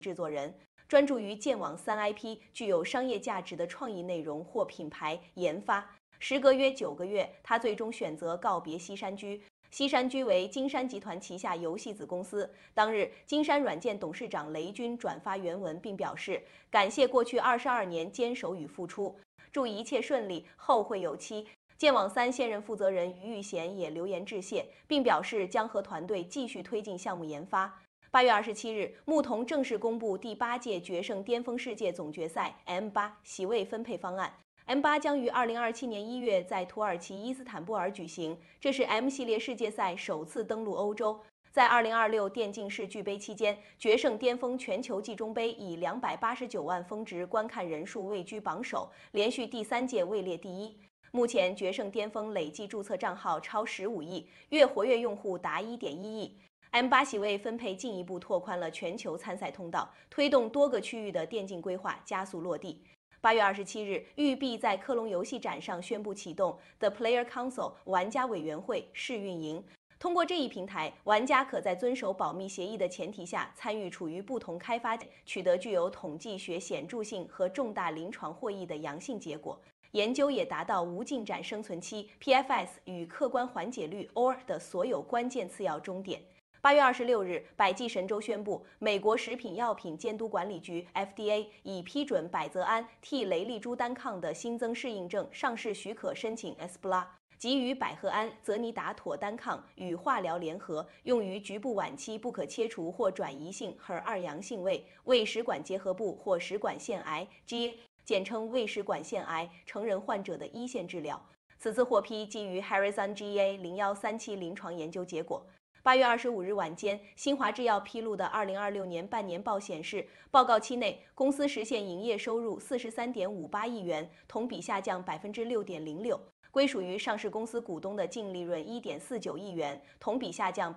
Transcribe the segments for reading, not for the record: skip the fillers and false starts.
制作人，专注于剑网3 IP 具有商业价值的创意内容或品牌研发。时隔约9个月，他最终选择告别西山居。西山居为金山集团旗下游戏子公司。当日，金山软件董事长雷军转发原文，并表示感谢过去22年坚守与付出，祝一切顺利，后会有期。剑网3现任负责人于玉贤也留言致谢，并表示将和团队继续推进项目研发。8月27日，牧童正式公布第8届决胜巅峰世界总决赛 M8 席位分配方案。M8 将于2027年1月在土耳其伊斯坦布尔举行，这是 M 系列世界赛首次登陆欧洲。在2026电竞世俱杯期间，决胜巅峰全球季中杯以289万峰值观看人数位居榜首，连续第3届位列第一。目前，决胜巅峰累计注册账号超15亿，月活跃用户达1.1亿。M8 席位分配进一步拓宽了全球参赛通道，推动多个区域的电竞规划加速落地。8月27日，育碧在科隆游戏展上宣布启动 The Player Council 玩家委员会试运营。通过这一平台，玩家可在遵守保密协议的前提下，参与处于不同开发，取得具有统计学显著性和重大临床获益的阳性结果。研究也达到无进展生存期 （PFS） 与客观缓解率 （OR） 的所有关键次要终点。8月26日，百济神州宣布，美国食品药品监督管理局 （FDA） 已批准百泽胺替雷利珠单抗的新增适应症上市许可申请 （ESPLA）， 即与百合胺、泽尼达妥单抗与化疗联合，用于局部晚期不可切除或转移性 HER2 阳性胃食管结核部或食管腺癌 （GA）， 简称胃食管腺癌成人患者的一线治疗。此次获批基于 Harrison GA0137 临床研究结果。8月25日晚间，新华制药披露的2026年半年报显示，报告期内公司实现营业收入43.58亿元，同比下降6.06%，归属于上市公司股东的净利润1.49亿元，同比下降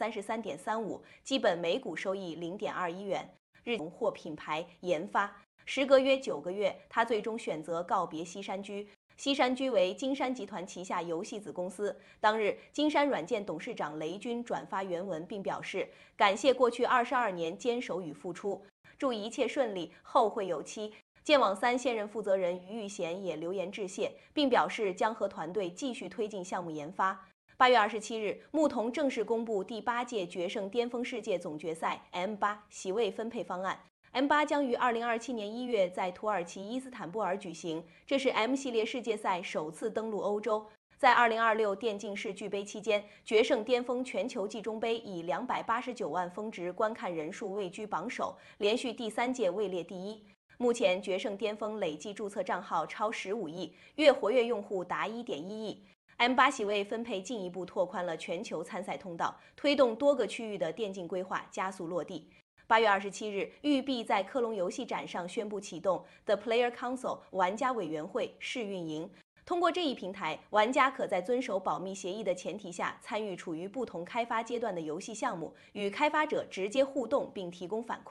33.35%，基本每股收益0.21元。日或品牌研发，时隔约9个月，他最终选择告别西山居。西山居为金山集团旗下游戏子公司。当日，金山软件董事长雷军转发原文，并表示感谢过去22年坚守与付出，祝一切顺利，后会有期。剑网3现任负责人于玉贤也留言致谢，并表示将和团队继续推进项目研发。8月27日，牧童正式公布第8届决胜巅峰世界总决赛 M8 席位分配方案。M8 将于2027年1月在土耳其伊斯坦布尔举行，这是 M 系列世界赛首次登陆欧洲。在2026电竞世俱杯期间，决胜巅峰全球季中杯以289万峰值观看人数位居榜首，连续第3届位列第一。目前，决胜巅峰累计注册账号超15亿，月活跃用户达1.1亿。M8 席位分配进一步拓宽了全球参赛通道，推动多个区域的电竞规划加速落地。8月27日，育碧在科隆游戏展上宣布启动 The Player Council 玩家委员会试运营。通过这一平台，玩家可在遵守保密协议的前提下，参与处于不同开发阶段的游戏项目，与开发者直接互动并提供反馈。